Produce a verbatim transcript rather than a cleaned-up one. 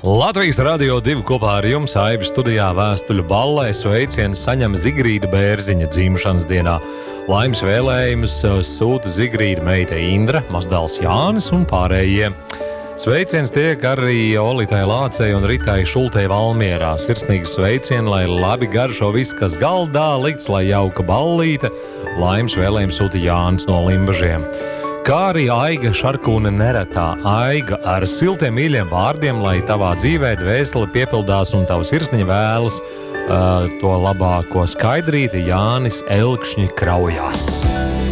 Latvijas Radio divi kopā ar jums Aivis studijā vēstuļu ballē sveicienu saņem Zigrīda Bērziņa dzimšanas dienā. Laimes vēlējumus sūta Zigrīda meita Indra, mazdēls Jānis un pārējie. Sveiciens tiek arī Olitai Lācei un Ritai Šultei Valmierā. Sirsnīgi sveicieni, lai labi garšo viss, kas galdā likts, lai jauka ballīte. Laimes vēlējumus sūta Jānis no Limbažiem. Kā arī Aiga Šarkūne neretā. Aiga ar siltiem mīļiem vārdiem, lai tavā dzīvē dvēsele piepildās un tavu sirsniņa vēlas uh, to labāko skaidrīti Jānis Elkšņi Kraujās.